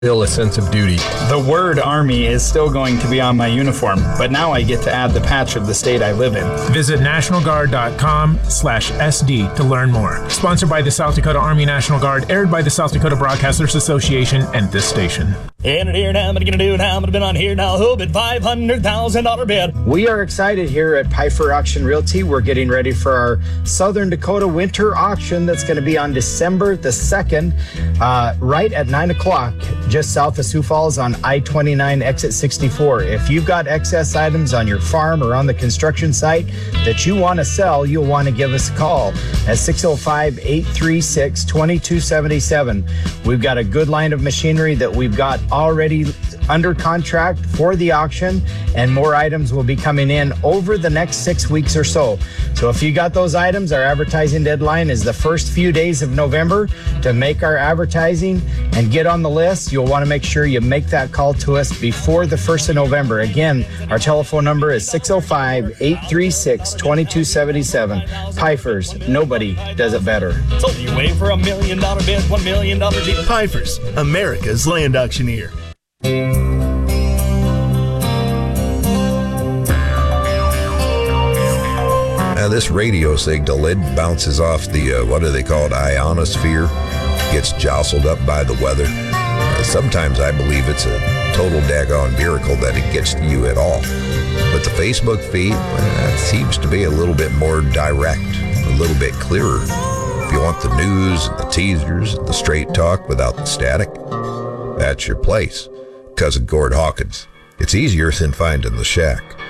Still a sense of duty. The word Army is still going to be on my uniform, but now I get to add the patch of the state I live in. Visit nationalguard.com/SD to learn more. Sponsored by the South Dakota Army National Guard, aired by the South Dakota Broadcasters Association and this station. And here now, I'm going to do now. I'm going to bid on here now. Who bid $500,000 bid? We are excited here at Pfeiffer Auction Realty. We're getting ready for our Southern Dakota Winter Auction that's going to be on December the 2nd, right at 9 o'clock, just south of Sioux Falls on I-29 exit 64. If you've got excess items on your farm or on the construction site that you want to sell, you'll want to give us a call at 605-836-2277. We've got a good line of machinery that we've got already under contract for the auction, and more items will be coming in over the next 6 weeks or so. So if you got those items, our advertising deadline is the first few days of November to make our advertising and get on the list. You'll want to make sure you make that call to us before the 1st of November. Again, our telephone number is 605-836-2277. Pfeiffer's, nobody does it better. So you wait for $1 million bid, $1 million bid. Pfeiffer's, America's land auctioneer. Now, this radio signal, it bounces off the, what do they call it, ionosphere, gets jostled up by the weather. Sometimes I believe it's a total daggone miracle that it gets to you at all. But the Facebook feed, that seems to be a little bit more direct, a little bit clearer. If you want the news, the teasers, the straight talk without the static, that's your place. Cousin Gord Hawkins. It's easier than finding the shack.